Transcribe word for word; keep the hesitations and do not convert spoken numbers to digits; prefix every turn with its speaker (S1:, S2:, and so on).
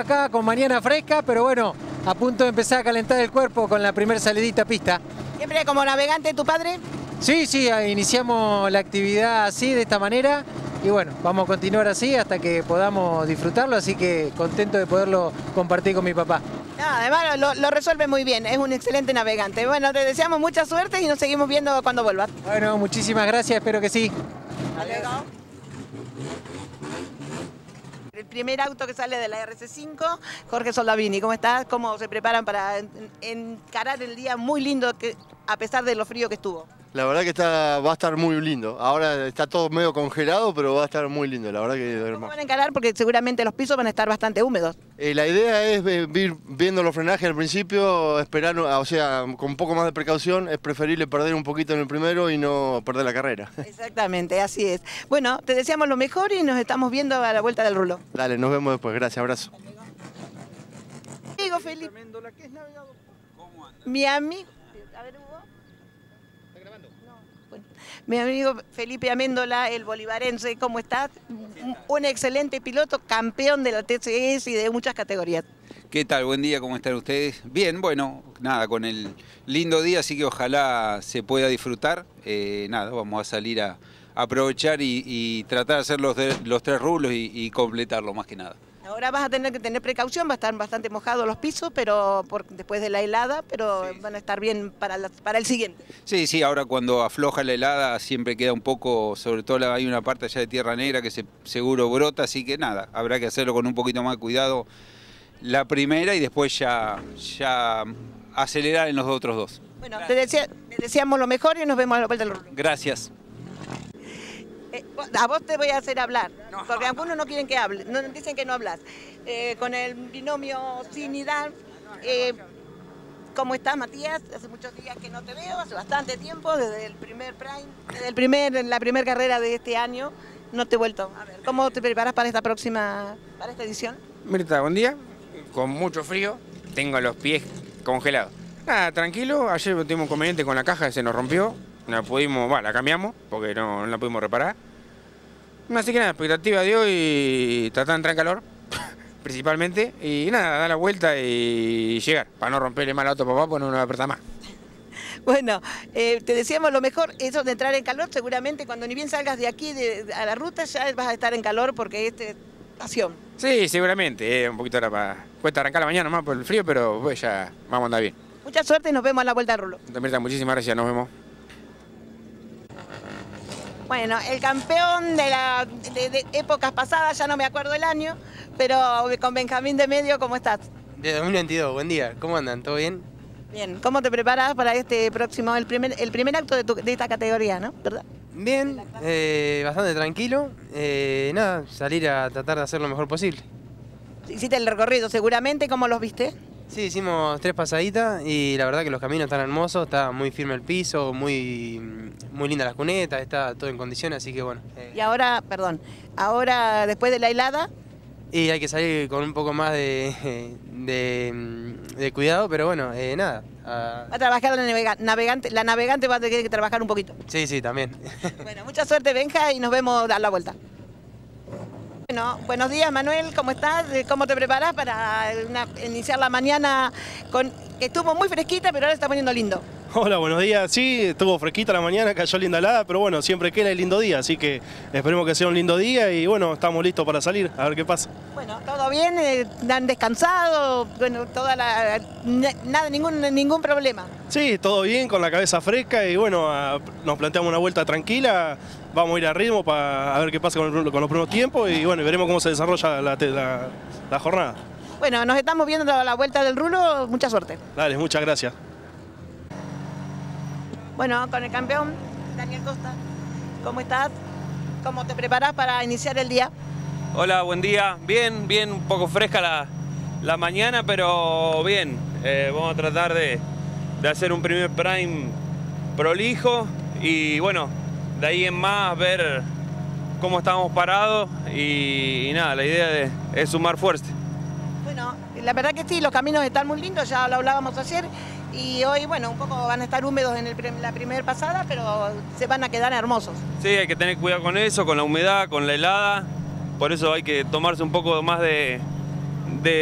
S1: acá con mañana fresca, pero bueno, a punto de empezar a calentar el cuerpo con la primera salidita a pista.
S2: ¿Siempre como navegante tu padre?
S1: Sí, sí, iniciamos la actividad así, de esta manera, y bueno, vamos a continuar así hasta que podamos disfrutarlo, así que contento de poderlo compartir con mi papá.
S2: No, además lo, lo resuelve muy bien, es un excelente navegante. Bueno, te deseamos mucha suerte y nos seguimos viendo cuando vuelvas.
S1: Bueno, muchísimas gracias, espero que sí.
S2: Hasta luego. El primer auto que sale de la R C cinco, Jorge Soldavini, ¿cómo estás? ¿Cómo se preparan para encarar el día muy lindo que, a pesar de lo frío que estuvo?
S3: La verdad que está, va a estar muy lindo. Ahora está todo medio congelado, pero va a estar muy lindo. La verdad que
S2: ¿Cómo van a encarar? Porque seguramente los pisos van a estar bastante húmedos.
S3: Eh, la idea es ir viendo los frenajes al principio, esperar, o sea, con un poco más de precaución. Es preferible perder un poquito en el primero y no perder la carrera.
S2: Exactamente, así es. Bueno, te deseamos lo mejor y nos estamos viendo a la vuelta del rulo.
S3: Dale, nos vemos después. Gracias, abrazo.
S2: Amigo Felipe. Mi amigo. A ver, Hugo. ¿Está grabando? No. Bueno. Mi amigo Felipe Améndola, el bolivarense, ¿cómo estás? Un excelente piloto, campeón de la T C S y de muchas categorías.
S4: ¿Qué tal? Buen día, ¿cómo están ustedes? Bien, bueno, nada, con el lindo día, así que ojalá se pueda disfrutar. Eh, nada, vamos a salir a, a aprovechar y, y tratar de hacer los, de, los tres rulos y, y completarlo más que nada.
S2: Ahora vas a tener que tener precaución, va a estar bastante mojados los pisos, pero por, después de la helada, pero sí, van a estar bien para, la, para el siguiente.
S4: Sí, sí, ahora cuando afloja la helada siempre queda un poco, sobre todo la, hay una parte allá de tierra negra que se, seguro brota, así que nada, habrá que hacerlo con un poquito más de cuidado la primera y después ya, ya acelerar en los otros dos.
S2: Bueno, te, decía, te deseamos lo mejor y nos vemos a la vuelta del rulo.
S4: Gracias.
S2: Eh, a vos te voy a hacer hablar, no, porque algunos no quieren que hable, no, dicen que no hablas. Eh, con el binomio Sinidad, eh, ¿cómo estás, Matías? Hace muchos días que no te veo, hace bastante tiempo, desde el primer Prime, desde el primer, la primera carrera de este año, no te he vuelto a ver. ¿Cómo te preparas para esta próxima, para esta edición?
S5: Mirta, buen día, con mucho frío, tengo los pies congelados. Nada, tranquilo, ayer tuvimos un inconveniente con la caja, se nos rompió. No pudimos, bueno, la cambiamos porque no, no la pudimos reparar. Así que nada, expectativa de hoy, tratar de entrar en calor, principalmente, y nada, dar la vuelta y llegar, para no romperle mal al auto a papá, porque no nos va a apretar más.
S2: Bueno, eh, te decíamos lo mejor, eso de entrar en calor, seguramente cuando ni bien salgas de aquí de, a la ruta ya vas a estar en calor porque este es pasión.
S5: Sí, seguramente, eh, un poquito ahora para... Cuesta arrancar la mañana más por el frío, pero pues ya vamos a andar bien.
S2: Mucha suerte y nos vemos a la vuelta del rulo.
S5: Mirta, muchísimas gracias, nos vemos.
S2: Bueno, el campeón de, la, de, de épocas pasadas, ya no me acuerdo el año, pero con Benjamín de Medio, ¿cómo estás?
S6: De dos mil veintidós, buen día, ¿cómo andan? ¿Todo bien?
S2: Bien, ¿cómo te preparas para este próximo, el primer, el primer acto de, tu, de esta categoría, ¿no? ¿Verdad?
S6: Bien, eh, bastante tranquilo, eh, nada, salir a tratar de hacer lo mejor posible.
S2: Hiciste el recorrido seguramente, ¿cómo los viste?
S6: Sí, hicimos tres pasaditas y la verdad que los caminos están hermosos, está muy firme el piso, muy, muy linda las cunetas, está todo en condiciones, así que bueno. Eh.
S2: Y ahora, perdón, ahora después de la helada...
S6: Y hay que salir con un poco más de, de, de cuidado, pero bueno, eh, nada.
S2: A... Va a trabajar la navega navegante, la navegante va a tener que trabajar un poquito.
S6: Sí, sí, también.
S2: Bueno, mucha suerte, Benja, y nos vemos a la vuelta. Bueno, buenos días, Manuel, ¿cómo estás? ¿Cómo te preparas para una, iniciar la mañana con que estuvo muy fresquita, pero ahora está poniendo lindo?
S7: Hola, buenos días. Sí, estuvo fresquita la mañana, cayó linda helada, pero bueno, siempre queda el lindo día, así que esperemos que sea un lindo día y bueno, estamos listos para salir, a ver qué pasa.
S2: Bueno, todo bien, eh, han descansado, bueno, toda la, nada, ningún, ningún problema.
S7: Sí, todo bien, con la cabeza fresca y bueno, a, nos planteamos una vuelta tranquila, vamos a ir a ritmo para ver qué pasa con, el, con los primeros tiempos y bueno, veremos cómo se desarrolla la, la, la jornada.
S2: Bueno, nos estamos viendo a la vuelta del rulo, mucha suerte.
S7: Dale, muchas gracias.
S2: Bueno, con el campeón, Daniel Costa, ¿cómo estás? ¿Cómo te preparas para iniciar el día?
S8: Hola, buen día. Bien, bien, un poco fresca la, la mañana, pero bien. Eh, vamos a tratar de, de hacer un primer prime prolijo y bueno, de ahí en más ver cómo estamos parados y, y nada, la idea de, es sumar fuerza.
S2: Bueno, la verdad que sí, los caminos están muy lindos, ya lo hablábamos ayer. Y hoy, bueno, un poco van a estar húmedos en el, la primera pasada, pero se van a quedar hermosos.
S8: Sí, hay que tener cuidado con eso, con la humedad, con la helada. Por eso hay que tomarse un poco más de, de